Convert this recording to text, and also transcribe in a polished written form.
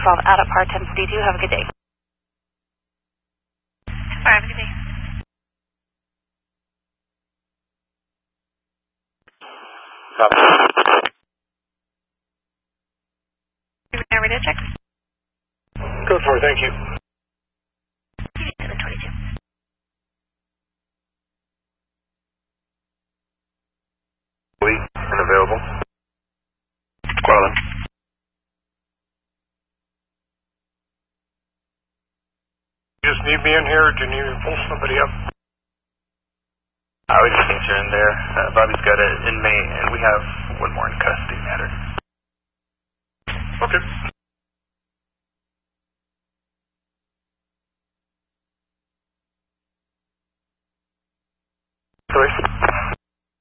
12 out at par 1042. Have a good day. All right, have a good day. Copy. Radio check. Code 4, thank you. 722. And available. Squadron. You just need me in here, or do you need me to pull somebody up? We just think you're in there. Bobby's got an inmate, and we have